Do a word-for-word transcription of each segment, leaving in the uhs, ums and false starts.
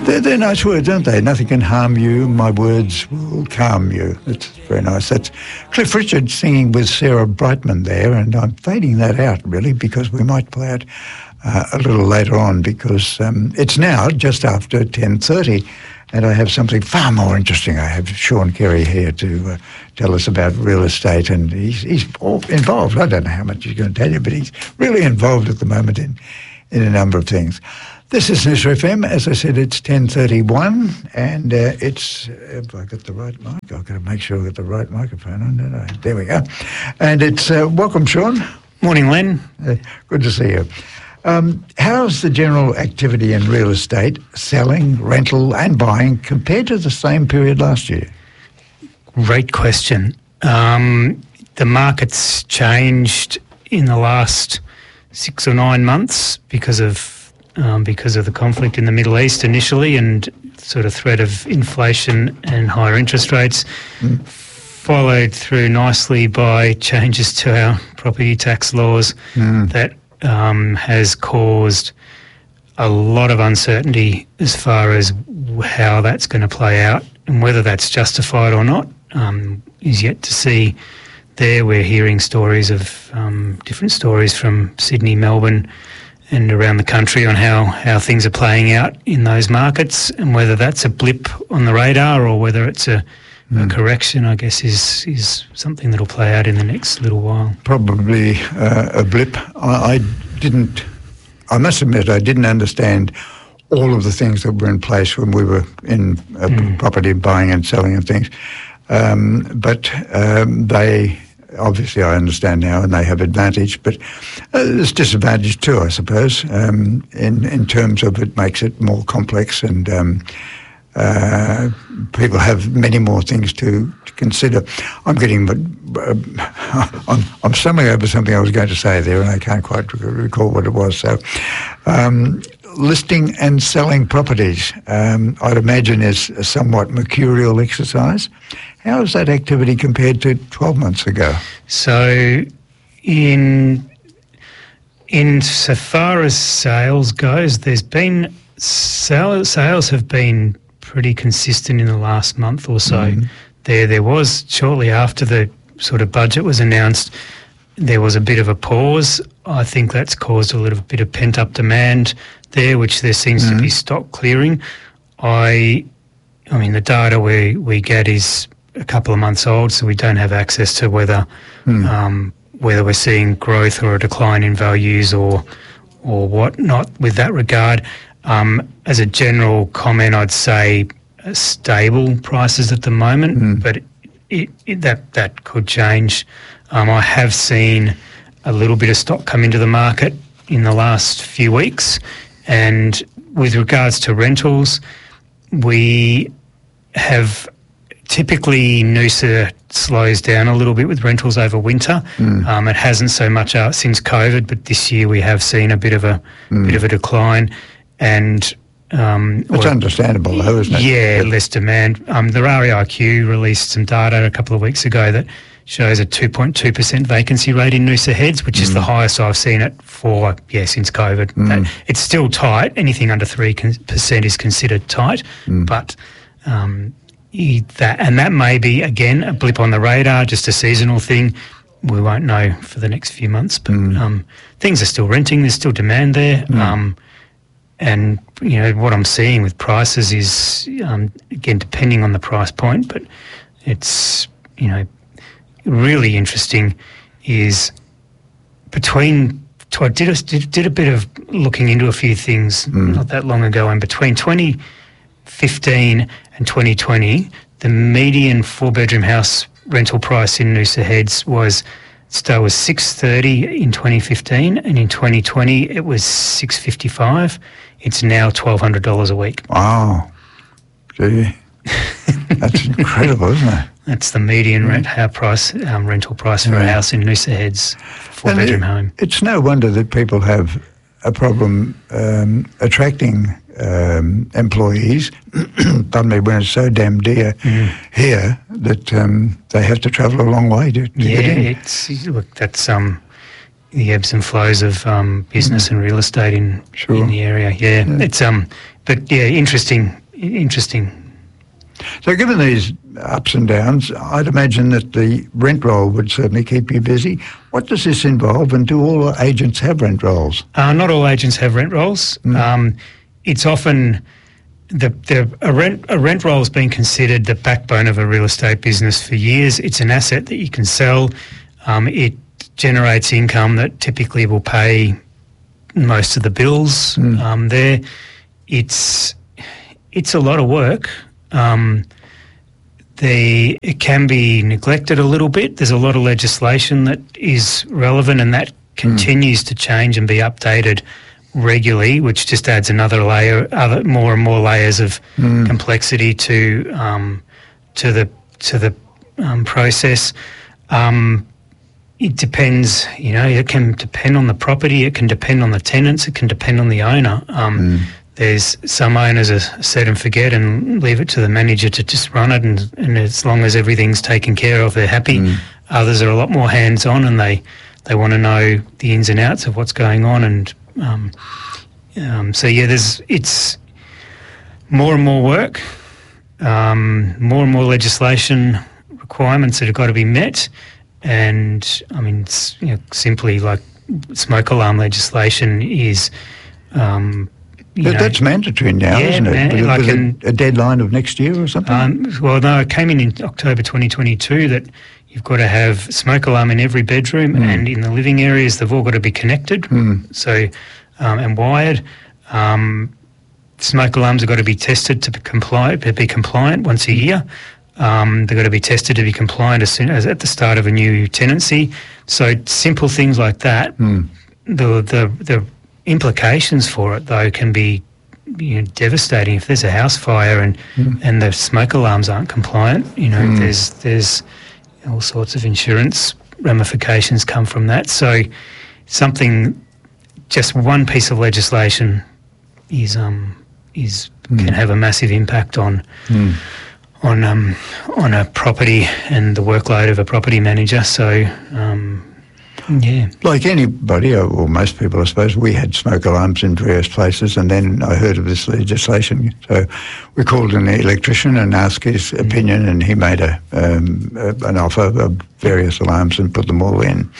They're, they're nice words, aren't they? Nothing can harm you, my words will calm you. That's very nice. That's Cliff Richard singing with Sarah Brightman there, and I'm fading that out, really, because we might play it uh, a little later on, because um, it's now just after ten thirty, and I have something far more interesting. I have Sean Kerry here to uh, tell us about real estate, and he's, he's all involved. I don't know how much he's going to tell you, but he's really involved at the moment in, in a number of things. This is Noosa F M. As I said, it's ten thirty-one, and uh, it's, have I got the right mic? I've got to make sure I've got the right microphone on, don't I? There we go. And it's, uh, welcome, Sean. Morning, Len. Uh, good to see you. Um, how's the general activity in real estate, selling, rental and buying, compared to the same period last year? Great question. Um, the market's changed in the last six or nine months because of Um, because of the conflict in the Middle East initially, and sort of threat of inflation and higher interest rates, mm. followed through nicely by changes to our property tax laws mm. that um, has caused a lot of uncertainty as far as how that's going to play out, and whether that's justified or not um, is yet to see. There we're hearing stories of um, different stories from Sydney, Melbourne and around the country on how, how things are playing out in those markets, and whether that's a blip on the radar or whether it's a, mm. a correction, I guess, is is something that'll play out in the next little while. Probably uh, a blip. I, I didn't, I must admit, I didn't understand all of the things that were in place when we were in uh, mm. property buying and selling and things. Um, but um, they... Obviously, I understand now, and they have advantage, but uh, there's disadvantage too, I suppose, um, in in terms of it makes it more complex, and um, uh, people have many more things to, to consider. I'm getting, uh, I'm, I'm stumbling over something I was going to say there, and I can't quite recall what it was. So, um, listing and selling properties, um, I'd imagine, is a somewhat mercurial exercise. How is that activity compared to twelve months ago? So, in in so far as sales goes, there's been sales, sales have been pretty consistent in the last month or so. Mm-hmm. There, there was shortly after the sort of budget was announced, there was a bit of a pause. I think that's caused a little bit of pent-up demand there, which there seems mm-hmm. to be stock clearing. I, I mean, the data we we get is a couple of months old, so we don't have access to whether mm. um, whether we're seeing growth or a decline in values or or whatnot with that regard. Um, as a general comment, I'd say uh, stable prices at the moment, mm. but it, it, that that could change. Um, I have seen a little bit of stock come into the market in the last few weeks, and with regards to rentals, we have. Typically, Noosa slows down a little bit with rentals over winter. Mm. Um, it hasn't so much out since COVID, but this year we have seen a bit of a mm. bit of a decline, and um, it's or, understandable, though, isn't it? Yeah, less demand. Um, the R E I Q released some data a couple of weeks ago that shows a two point two percent vacancy rate in Noosa Heads, which mm. is the highest I've seen it for yeah since COVID. Mm. That, it's still tight. Anything under three percent is considered tight, mm. but um, That and that may be, again, a blip on the radar, just a seasonal thing. We won't know for the next few months, but mm. um, things are still renting. There's still demand there, mm. um, and you know what I'm seeing with prices is um, again depending on the price point, but it's you know really interesting. Is between I did a, did, did a bit of looking into a few things mm. not that long ago, and between twenty fifteen and twenty twenty, the median four-bedroom house rental price in Noosa Heads was so was six thirty in twenty fifteen, and in twenty twenty it was six fifty-five. It's now twelve hundred dollars a week. Wow, gee, that's incredible, isn't it? That's the median rent house price, um, rental price for yeah. a house in Noosa Heads, four-bedroom it, home. It's no wonder that people have a problem um, attracting um, employees, pardon me, when it's so damn dear mm. here that um, they have to travel a long way to, to yeah, get in. it's look that's um, the ebbs and flows of um, business mm. and real estate in sure. in the area. Yeah, yeah, it's um, but yeah, interesting interesting. So given these ups and downs, I'd imagine that the rent roll would certainly keep you busy. What does this involve, and do all agents have rent rolls? Uh, not all agents have rent rolls. Mm. Um, it's often the, the a rent a rent roll has been considered the backbone of a real estate business for years. It's an asset that you can sell. Um, it generates income that typically will pay most of the bills mm. um, there. It's it's a lot of work. Um, the, it can be neglected a little bit. There's a lot of legislation that is relevant, and that continues mm. to change and be updated regularly, which just adds another layer, other more and more layers of mm. complexity to um, to the to the um, process. Um, it depends, you know. It can depend on the property. It can depend on the tenants. It can depend on the owner. Um, mm. There's some owners are set and forget and leave it to the manager to just run it, and, and as long as everything's taken care of, they're happy. Mm. Others are a lot more hands-on, and they, they want to know the ins and outs of what's going on. And um, um, so, yeah, there's it's more and more work, um, more and more legislation requirements that have got to be met. And, I mean, it's, you know, simply like smoke alarm legislation is... Um, You but know, that's mandatory now, yeah, isn't it? Man, Was like it an, a deadline of next year or something? Um, well, no, it came in in October twenty twenty-two that you've got to have smoke alarm in every bedroom mm. and in the living areas. They've all got to be connected, mm. so um, and wired. Um, smoke alarms have got to be tested to be compliant. To be compliant once a year. Um, they've got to be tested to be compliant as soon as at the start of a new tenancy. So simple things like that. Mm. The the the implications for it, though, can be, you know, devastating. If there's a house fire and mm. and the smoke alarms aren't compliant, you know, mm. there's there's all sorts of insurance ramifications come from that. So something, just one piece of legislation is um is mm. can have a massive impact on mm. on um on a property and the workload of a property manager. So um yeah. Like anybody, or most people, I suppose, we had smoke alarms in various places, and then I heard of this legislation. So we called in the electrician and asked his mm. opinion, and he made a, um, a an offer of various alarms and put them all in.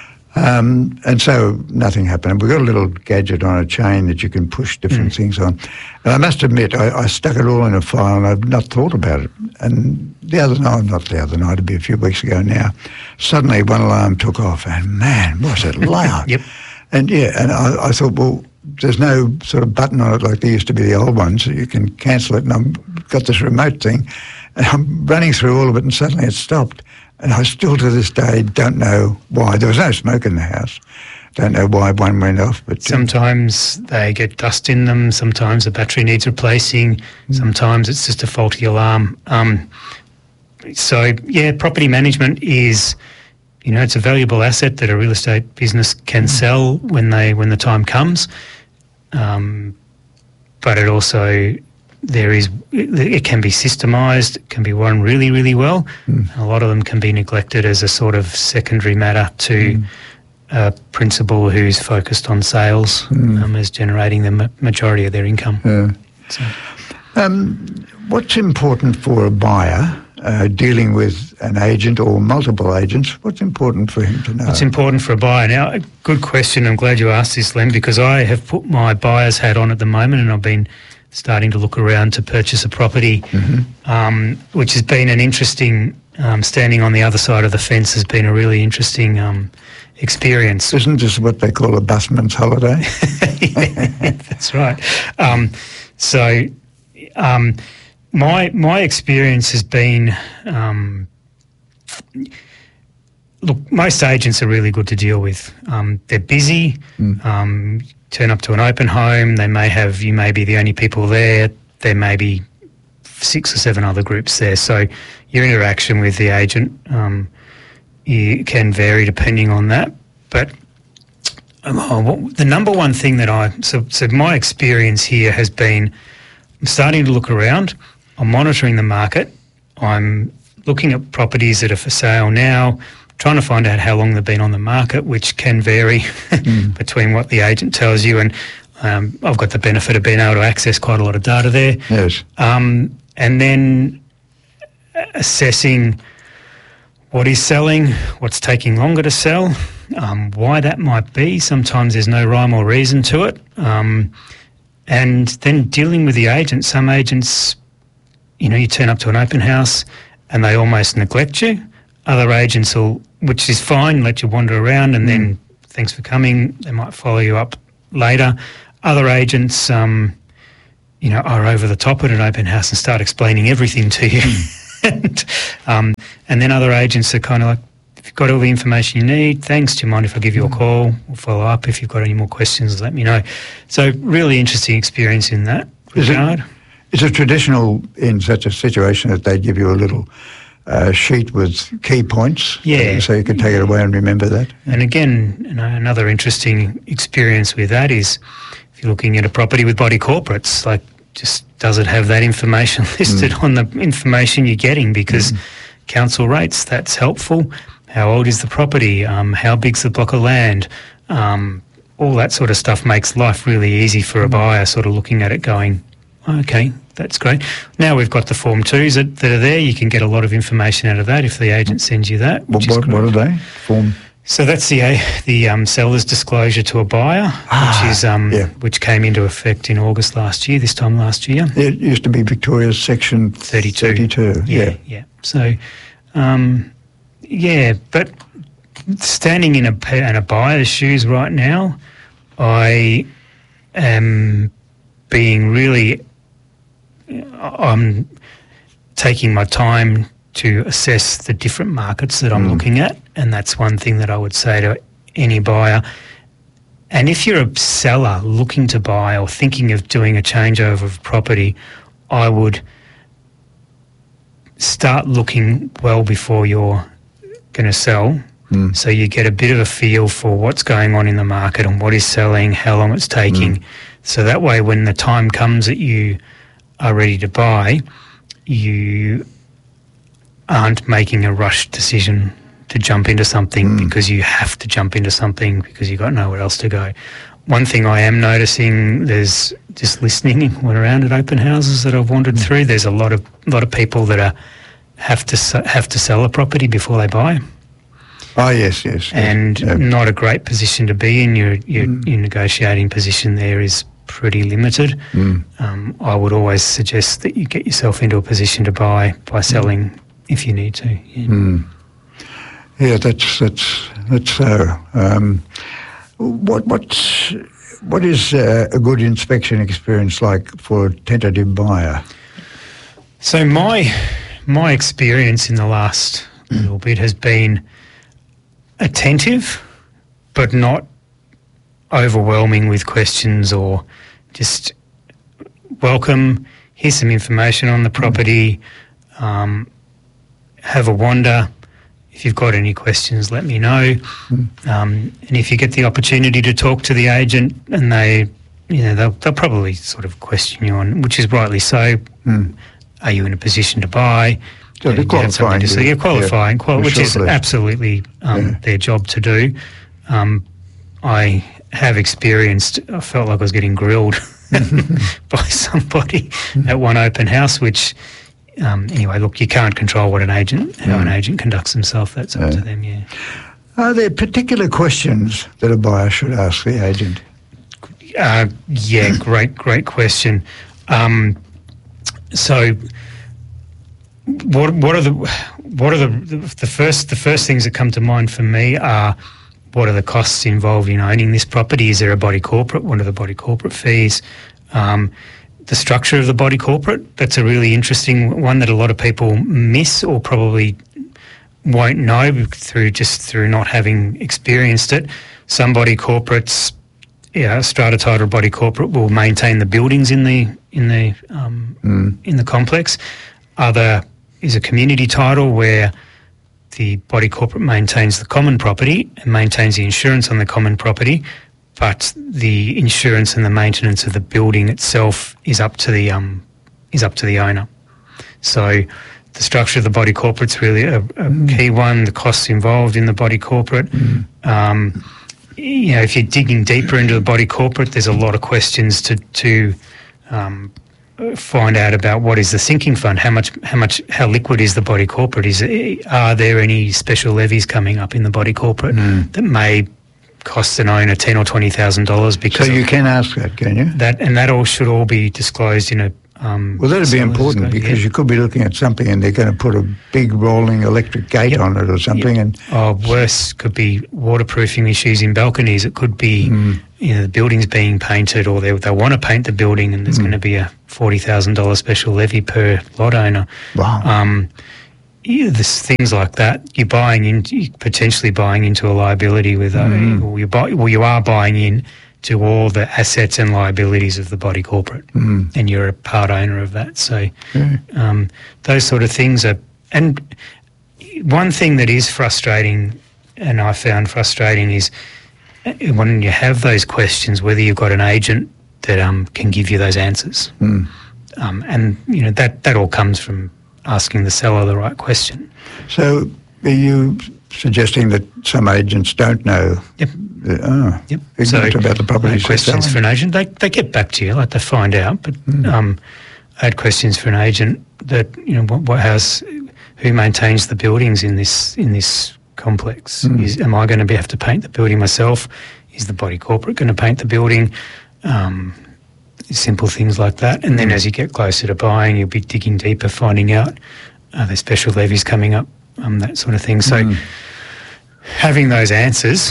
Um, and so nothing happened. We got a little gadget on a chain that you can push different mm. things on. And I must admit, I, I stuck it all in a file, and I've not thought about it. And the other night, not the other night, it'd be a few weeks ago now, suddenly one alarm took off, and man, was it loud. Yep. And yeah, and I, I thought, well, there's no sort of button on it like there used to be the old ones, so you can cancel it. And I've got this remote thing, and I'm running through all of it, and suddenly it stopped. And I still to this day don't know why. There was no smoke in the house. Don't know why one went off. But sometimes they get dust in them. Sometimes the battery needs replacing. Mm. Sometimes it's just a faulty alarm. Um, so, yeah, property management is, you know, it's a valuable asset that a real estate business can mm. sell when they when the time comes. Um, but it also... There is, it can be systemised, it can be run really, really well. Mm. A lot of them can be neglected as a sort of secondary matter to mm. a principal who's focused on sales mm. um, as generating the ma- majority of their income. Yeah. So. Um, what's important for a buyer uh, dealing with an agent or multiple agents? What's important for him to know? What's important for a buyer? Now, a good question. I'm glad you asked this, Len, because I have put my buyer's hat on at the moment, and I've been starting to look around to purchase a property, mm-hmm. um, which has been an interesting, um, standing on the other side of the fence has been a really interesting um, experience. Isn't this what they call a busman's holiday? Yeah, that's right. Um, so um, my my experience has been, um, look, most agents are really good to deal with. Um, they're busy. Mm. Um, turn up to an open home, they may have, you may be the only people there, there may be six or seven other groups there. So your interaction with the agent um, you can vary depending on that. But um, oh, what, the number one thing that I, so, so my experience here has been, I'm starting to look around, I'm monitoring the market, I'm looking at properties that are for sale now, trying to find out how long they've been on the market, which can vary mm. between what the agent tells you. And Um, I've got the benefit of being able to access quite a lot of data there. Yes. Um, and then assessing what is selling, what's taking longer to sell, um, why that might be. Sometimes there's no rhyme or reason to it. Um, and then dealing with the agent. Some agents, you know, you turn up to an open house and they almost neglect you. Other agents will, which is fine, let you wander around and mm. then thanks for coming. They might follow you up later. Other agents, um, you know, are over the top at an open house and start explaining everything to you. and, um, and then other agents are kind of like, if you've got all the information you need, thanks, do you mind if I give you a call? We'll follow up. If you've got any more questions, let me know. So really interesting experience in that regard. Is it traditional in such a situation that they give you a little uh, sheet with key points? Yeah. So you can take it away and remember that? And again, you know, another interesting experience with that is if you're looking at a property with body corporates, like just does it have that information listed mm. on the information you're getting? Because mm. council rates, that's helpful. How old is the property? Um, how big's the block of land? Um, all that sort of stuff makes life really easy for a buyer sort of looking at it going, okay, that's great. Now we've got the Form twos that, that are there. You can get a lot of information out of that if the agent sends you that. What, what, what are they? Form? So that's the uh, the um, seller's disclosure to a buyer, ah, which is um, yeah. which came into effect in August last year. This time last year, it used to be Victoria's Section thirty-two. thirty-two. Yeah, yeah, yeah. So, um, yeah, but standing in a in a buyer's shoes right now, I am being really. I'm taking my time to assess the different markets that I'm mm. looking at, and that's one thing that I would say to any buyer. And if you're a seller looking to buy or thinking of doing a changeover of property, I would start looking well before you're going to sell, mm. so you get a bit of a feel for what's going on in the market and what is selling, how long it's taking. Mm. So that way when the time comes that you are ready to buy, you aren't making a rushed decision to jump into something mm. because you have to jump into something because you've got nowhere else to go. One thing I am noticing, there's just listening when around at open houses that I've wandered mm. through, there's a lot of lot of people that are have to have to sell a property before they buy. Oh yes, yes, yes. And yeah. not a great position to be in. Your your, mm. your negotiating position there is pretty limited. Mm. Um, I would always suggest that you get yourself into a position to buy by selling. Mm. If you need to, yeah. Mm. Yeah, that's that's that's so. Um, what what's what is uh, a good inspection experience like for a tentative buyer? So my my experience in the last little bit has been attentive, but not overwhelming with questions or just welcome. Here's some information on the property. Mm. Um, have a wander. If you've got any questions, let me know. Mm. Um, and if you get the opportunity to talk to the agent and they, you know, they'll, they'll probably sort of question you on, which is rightly so. Mm. Are you in a position to buy? So they're qualifying. To say, yeah, qualifying, yeah, qual- which is list. absolutely um, yeah. their job to do. Um, I have experienced, I felt like I was getting grilled by somebody at one open house, which... Um, anyway, look, you can't control what an agent, how mm. an agent conducts himself. That's up yeah. to them, yeah. Are there particular questions that a buyer should ask the agent? Uh, yeah, great, great question. Um, so, what what are the what are the the first the first things that come to mind for me are what are the costs involved in owning this property? Is there a body corporate? What are the body corporate fees? Um, The structure of the body corporate, that's a really interesting one that a lot of people miss or probably won't know through just through not having experienced it. Some body corporates, yeah, strata title body corporate will maintain the buildings in the in the um, mm. in the complex. Other is a community title where the body corporate maintains the common property and maintains the insurance on the common property, but the insurance and the maintenance of the building itself is up to the um, is up to the owner. So the structure of the body corporate's really a, a mm. key one. The costs involved in the body corporate. Mm. Um, you know, if you're digging deeper into the body corporate, there's a lot of questions to to um, find out about what is the sinking fund, how much, how much, how liquid is the body corporate? Is are there any special levies coming up in the body corporate mm. that may cost an owner ten or twenty thousand dollars? Because so you can ask that, can you? That and that all should all be disclosed in a. Um, well, that'd be important go, because yeah. you could be looking at something and they're going to put a big rolling electric gate yep. on it or something. Yep. And oh, worse, could be waterproofing issues in balconies. It could be mm. you know, the building's being painted, or they they want to paint the building, and there's mm. going to be a forty thousand dollar special levy per lot owner. Wow. Um, yeah, there's things like that. You're buying in, you're potentially buying into a liability with, mm. uh, or you buy, well, you are buying in to all the assets and liabilities of the body corporate, mm. and you're a part owner of that. So yeah. um, those sort of things are, and one thing that is frustrating, and I found frustrating, is when you have those questions, whether you've got an agent that um, can give you those answers, mm. um, and you know that that all comes from asking the seller the right question. So are you suggesting that some agents don't know? Yep. Uh, oh, yep. So about the properties. Questions for an agent, they they get back to you, like they find out. But mm. um, I had questions for an agent that you know what, what house, who maintains the buildings in this in this complex? Mm. Is, am I going to be have to paint the building myself? Is the body corporate going to paint the building? Um, simple things like that. And then mm. as you get closer to buying, you'll be digging deeper, finding out are there special levies coming up, um, that sort of thing. So mm. having those answers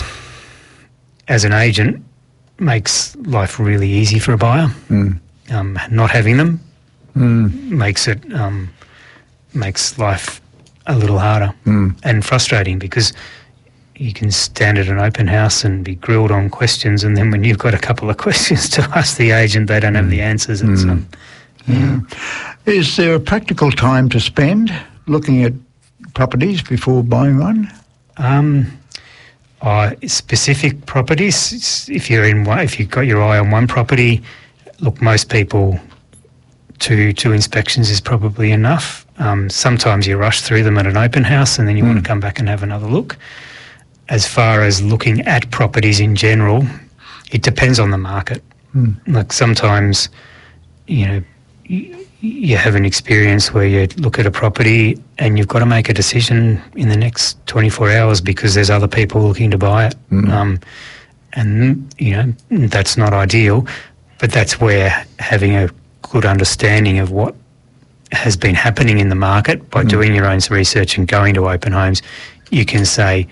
as an agent makes life really easy for a buyer. Mm. Um, not having them mm. makes it um, makes life a little harder mm. and frustrating, because you can stand at an open house and be grilled on questions, and then when you've got a couple of questions to ask the agent, they don't have the answers. And mm. um, yeah. Is there a practical time to spend looking at properties before buying one? Um, uh, specific properties, if you're in one, if you've got your eye on one property, look, most people, two two inspections is probably enough. Um, sometimes you rush through them at an open house and then you mm. want to come back and have another look. As far as looking at properties in general, it depends on the market. Mm. Like sometimes, you know, you, you have an experience where you look at a property and you've got to make a decision in the next twenty-four hours because there's other people looking to buy it. Mm. Um, and, you know, that's not ideal, but that's where having a good understanding of what has been happening in the market by mm. doing your own research and going to open homes, you can say,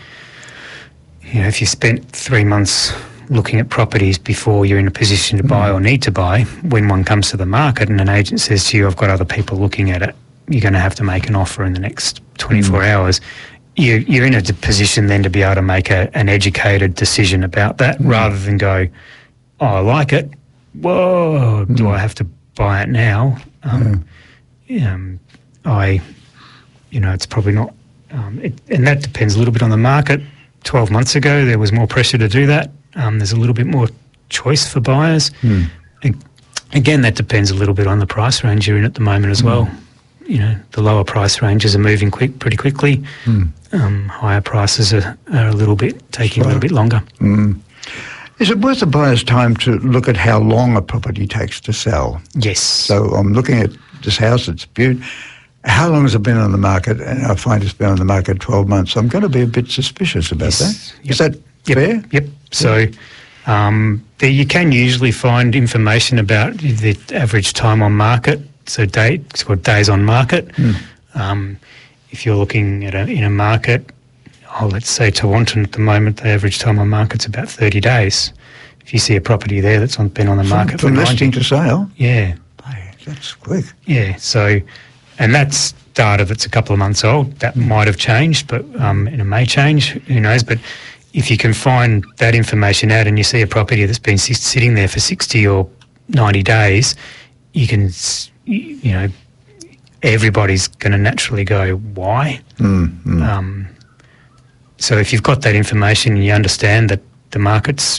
you know, if you spent three months looking at properties before you're in a position to buy or need to buy, when one comes to the market and an agent says to you, I've got other people looking at it, you're going to have to make an offer in the next twenty-four mm. hours. You, you're in a position then to be able to make a, an educated decision about that mm. rather than go, oh, I like it. Whoa, mm. do I have to buy it now? Um, mm. um, I, you know, it's probably not, um, it, and that depends a little bit on the market. twelve months ago, there was more pressure to do that. Um, there's a little bit more choice for buyers. Mm. Again, that depends a little bit on the price range you're in at the moment as mm. well. You know, the lower price ranges are moving quick, pretty quickly. Mm. Um, higher prices are, are a little bit, taking Slow. a little bit longer. Mm. Is it worth a buyer's time to look at how long a property takes to sell? Yes. So I'm looking at this house, it's beautiful. How long has it been on the market? And I find it's been on the market twelve months. I'm going to be a bit suspicious about yes. that. Yep. Is that yep. fair? Yep. So um, there you can usually find information about the average time on market. So day, it's called days on market. Mm. Um, if you're looking at a, in a market, oh, let's say Tewantin at the moment, the average time on market's about thirty days. If you see a property there that's on, been on the market from, for from listing to sale? Yeah. Hey, that's quick. Yeah. So. And that's data that's a couple of months old. That mm. might have changed, but um, and it may change. Who knows? But if you can find that information out and you see a property that's been sitting there for sixty or ninety days, you can, you know, everybody's going to naturally go, why? Mm, mm. Um, so if you've got that information and you understand that the market's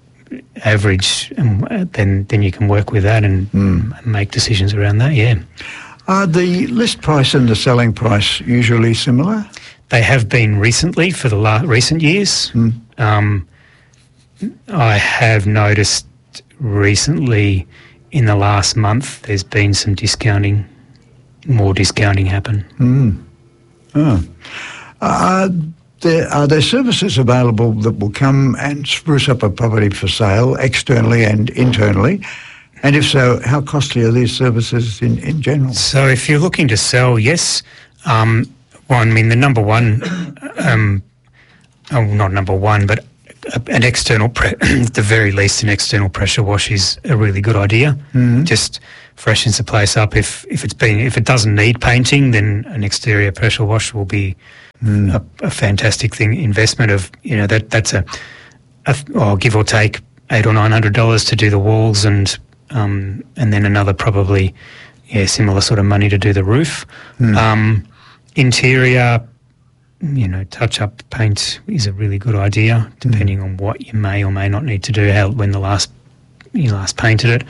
average, and then then you can work with that and, mm. and make decisions around that. Yeah. Are the list price and the selling price usually similar? They have been recently for the la- recent years. Mm. Um, I have noticed recently, in the last month, there's been some discounting, more discounting happen. Mm. Oh. Are there, are there services available that will come and spruce up a property for sale externally and internally? And if so, how costly are these services in, in general? So if you're looking to sell, yes. Um, well, I mean, the number one, um, oh, not number one, but an external, pre- at the very least, an external pressure wash is a really good idea. Mm-hmm. Just freshens the place up. If if it's been if it doesn't need painting, then an exterior pressure wash will be mm. a, a fantastic thing. Investment of you know that that's a, a oh, give or take eight or nine hundred dollars to do the walls, and um, and then another probably yeah similar sort of money to do the roof. Mm. Um, interior. You know, touch-up paint is a really good idea, depending mm. on what you may or may not need to do, how when the last you last painted it,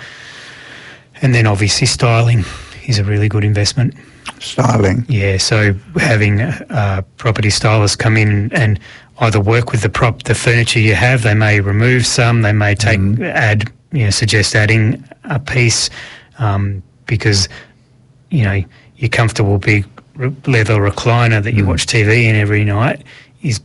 and then obviously styling is a really good investment. Styling, yeah. So having a property stylist come in and either work with the prop, the furniture you have, they may remove some, they may take mm. add, you know, suggest adding a piece, um, because you know you're comfortable big. Leather recliner that you mm. watch T V in every night is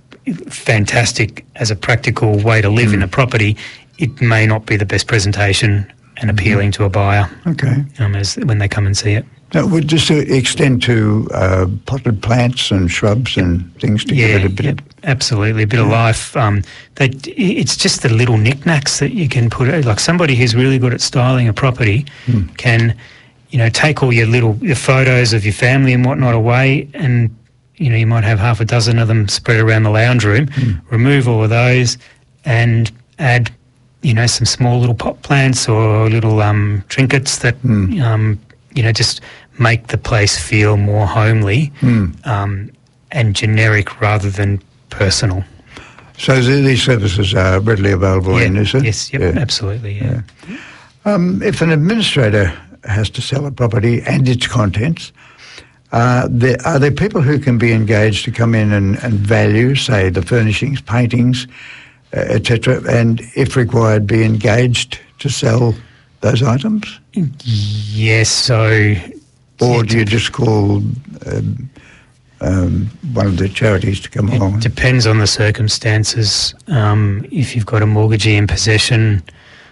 fantastic as a practical way to live mm. in a property. It may not be the best presentation and appealing mm. to a buyer. Okay, um, as when they come and see it. That would just extend to uh, potted plants and shrubs and things to yeah, give it a bit. Yep, of... absolutely, a bit yeah. of life. Um, that it's just the little knickknacks that you can put. Like somebody who's really good at styling a property mm. can. You know, take all your little your photos of your family and whatnot away, and you know you might have half a dozen of them spread around the lounge room. Mm. Remove all of those, and add, you know, some small little pot plants or little um, trinkets that mm. um, you know just make the place feel more homely mm. um, and generic rather than personal. So these services are readily available yeah. in, is it? Yes, yep, yeah, absolutely. Yeah. yeah. Um, if an administrator has to sell a property and its contents, uh, there, are there people who can be engaged to come in and, and value, say, the furnishings, paintings, uh, et cetera, and if required, be engaged to sell those items? Yes, so... Or do you just call um, um, one of the charities to come it along? It depends on the circumstances. Um, if you've got a mortgagee in possession...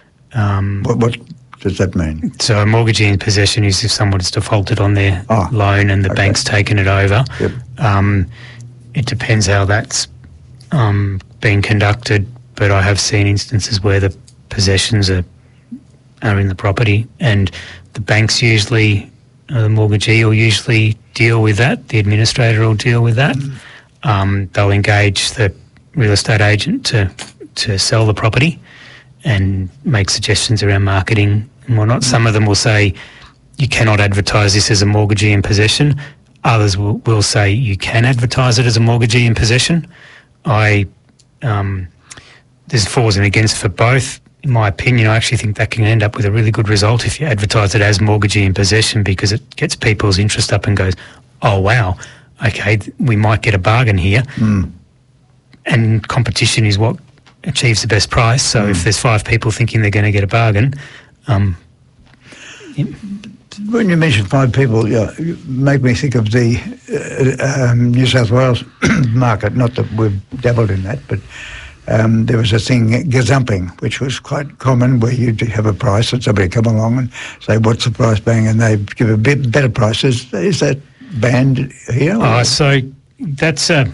Um, what, what does that mean? So a mortgagee in possession is if someone's defaulted on their oh, loan and the okay. bank's taken it over. Yep. Um, it depends how that's um, being conducted, but I have seen instances where the possessions are are in the property, and the banks usually, uh, the mortgagee will usually deal with that. The administrator will deal with that. Mm. Um, they'll engage the real estate agent to to sell the property and make suggestions around marketing and whatnot. Some of them will say you cannot advertise this as a mortgagee in possession. Others will, will say you can advertise it as a mortgagee in possession. I um, there's fors and against for both. In my opinion, I actually think that can end up with a really good result if you advertise it as mortgagee in possession, because it gets people's interest up and goes, oh wow, okay, we might get a bargain here. Mm. And competition is what achieves the best price. So mm. if there's five people thinking they're going to get a bargain, um, yeah. When you mention five people, yeah, you make me think of the uh, um, New South Wales market. Not that we've dabbled in that, but um, there was a thing, gazumping, which was quite common, where you'd have a price and somebody come along and say, what's the price, bang, and they give a bit better price. Is, is that banned here? Oh, uh, so that's a...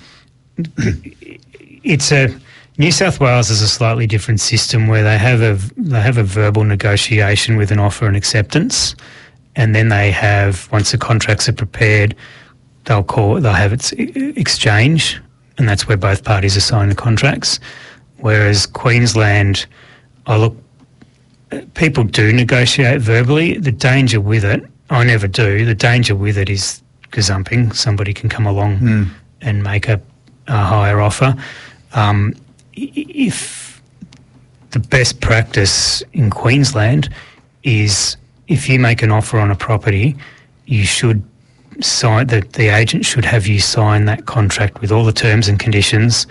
It's a... New South Wales is a slightly different system where they have a they have a verbal negotiation with an offer and acceptance, and then they have, once the contracts are prepared, they'll call they'll have its exchange, and that's where both parties are signing the contracts. Whereas Queensland, I look, people do negotiate verbally. The danger with it, I never do. The danger with it is gazumping. Somebody can come along mm. and make a, a higher offer. Um, If the best practice in Queensland is if you make an offer on a property, you should sign, the, the agent should have you sign that contract with all the terms and conditions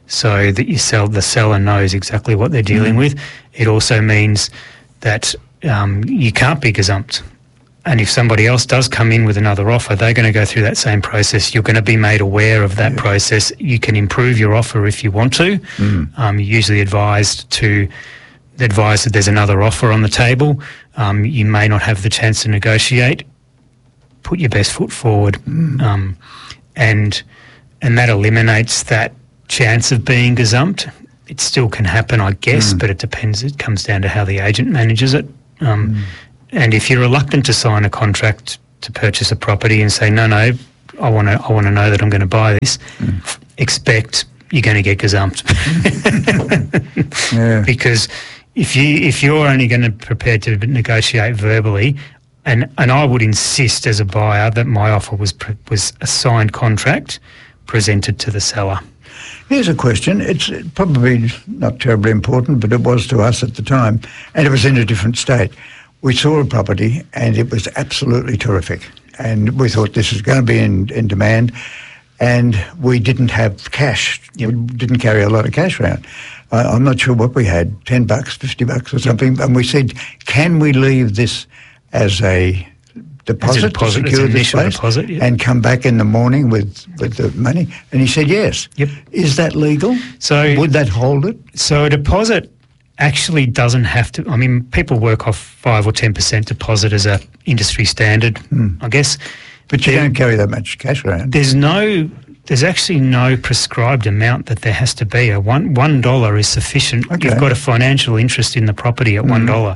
so that you sell the seller knows exactly what they're dealing Mm. with. It also means that um, you can't be gazumped. And if somebody else does come in with another offer, they're going to go through that same process. You're going to be made aware of that Yeah. process. You can improve your offer if you want to. Mm. Um, you're usually advised to advise that there's another offer on the table. Um, you may not have the chance to negotiate. Put your best foot forward, Mm. um, and and that eliminates that chance of being gazumped. It still can happen, I guess, Mm. but it depends. It comes down to how the agent manages it. Um, Mm. And if you're reluctant to sign a contract to purchase a property and say, no, no, I want to I want to know that I'm going to buy this, Mm. expect you're going to get gazumped. Yeah. Because if you if you're only going to prepare to negotiate verbally, and and I would insist as a buyer that my offer was pre- was a signed contract presented to the seller. Here's a question. It's probably not terribly important, but it was to us at the time, and it was in a different state. We saw a property, and it was absolutely terrific, and we thought this is going to be in, in demand, and we didn't have cash. Yep. We didn't carry a lot of cash around. I, I'm not sure what we had, ten bucks, fifty bucks or something, and we said, can we leave this as a deposit, deposit, to as secure an this initial place deposit, yeah. and come back in the morning with, with the money? And he said yes. Yep. Is that legal? So Would that hold it? So a deposit actually doesn't have to. I mean, people work off five or ten percent deposit as a industry standard, Hmm. I guess. But you There- don't carry that much cash around. There's no. There's actually no prescribed amount that there has to be. A one one dollar is sufficient. Okay. You've got a financial interest in the property at one dollar.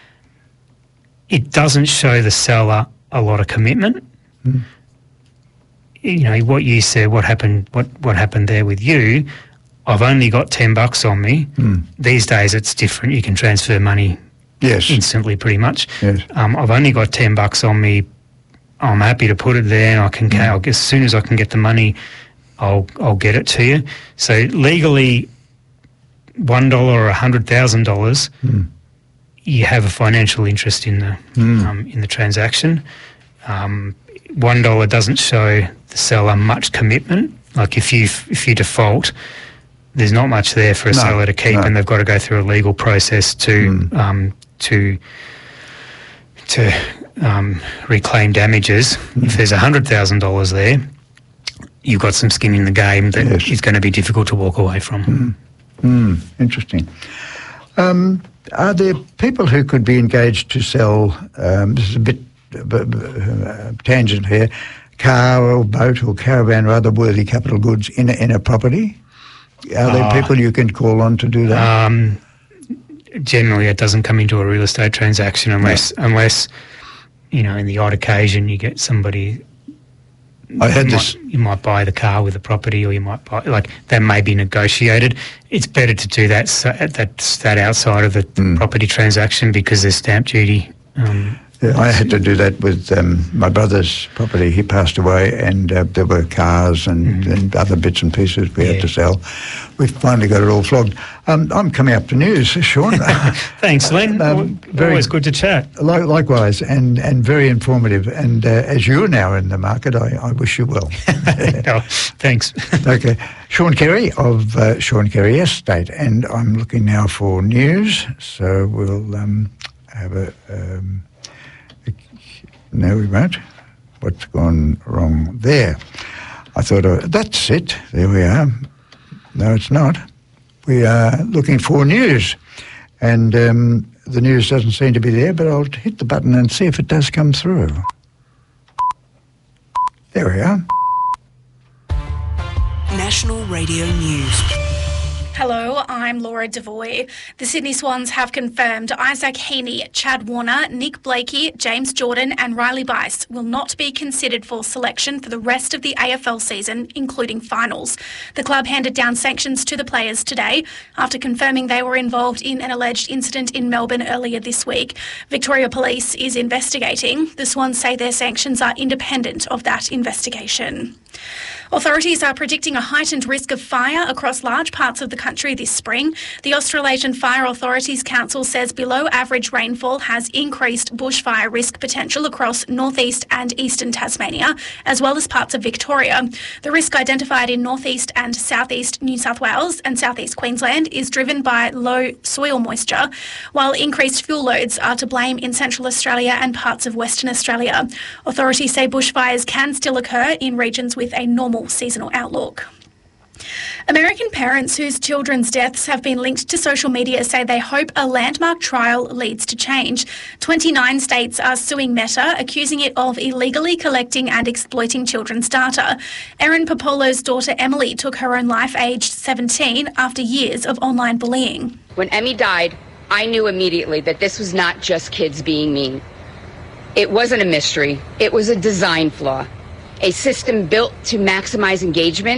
It doesn't show the seller a lot of commitment. Mm. You know what you said. What happened? What what happened there with you? I've only got ten bucks on me. Mm. These days it's different. You can transfer money Yes. instantly, pretty much. Yes. Um, I've only got ten bucks on me. I'm happy to put it there. I can, Mm. I'll, as soon as I can get the money, I'll I'll get it to you. So legally, one dollar or a hundred thousand dollars, Mm. you have a financial interest in the Mm. um, in the transaction. Um, one dollar doesn't show the seller much commitment. Like if you if you default, there's not much there for a No, seller to keep, no. and they've got to go through a legal process to Mm. um, to to um, reclaim damages. Mm. If there's a hundred thousand dollars there, you've got some skin in the game that Yes. is going to be difficult to walk away from. Mm. Interesting. Um, are there people who could be engaged to sell, um, this is a bit uh, uh, tangent here, car or boat or caravan or other worthy capital goods in a, in a property? Are there Ah. people you can call on to do that? Um, generally, it doesn't come into a real estate transaction unless, unless you know, in the odd occasion you get somebody. I had you this. Might, you might buy the car with the property, or you might buy like that may be negotiated. It's better to do that so, that's that outside of the Mm. property transaction because there's stamp duty. Um, Yeah, I had to do that with um, my brother's property. He passed away, and uh, there were cars and, Mhm. and other bits and pieces we Yeah. had to sell. We finally got it all flogged. Um, I'm coming up to news, Sean. Thanks, Len. Um, very- Always good to chat. Li- Likewise, and, and very informative. And uh, as you're now in the market, I, I wish you well. Oh, thanks. Okay. Sean Kerry of uh, Sean Kerry Estate. And I'm looking now for news. So we'll um, have a... Um, no, we won't. What's gone wrong there? I thought, uh, that's it. There we are. No, it's not. We are looking for news. And um, the news doesn't seem to be there, but I'll hit the button and see if it does come through. There we are. National Radio News. Hello, I'm Laura Devoy. The Sydney Swans have confirmed Isaac Heaney, Chad Warner, Nick Blakey, James Jordan and Riley Bice will not be considered for selection for the rest of the A F L season, including finals. The club handed down sanctions to the players today after confirming they were involved in an alleged incident in Melbourne earlier this week. Victoria Police is investigating. The Swans say their sanctions are independent of that investigation. Authorities are predicting a heightened risk of fire across large parts of the country this spring. The Australasian Fire Authorities Council says below average rainfall has increased bushfire risk potential across northeast and eastern Tasmania, as well as parts of Victoria. The risk identified in northeast and southeast New South Wales and southeast Queensland is driven by low soil moisture, while increased fuel loads are to blame in Central Australia and parts of Western Australia. Authorities say bushfires can still occur in regions with a normal seasonal outlook. American parents whose children's deaths have been linked to social media say they hope a landmark trial leads to change. twenty-nine states are suing Meta, accusing it of illegally collecting and exploiting children's data. Erin Popolo's daughter Emily took her own life aged seventeen after years of online bullying. When Emmy died, I knew immediately that this was not just kids being mean. It wasn't a mystery. It was a design flaw. A system built to maximize engagement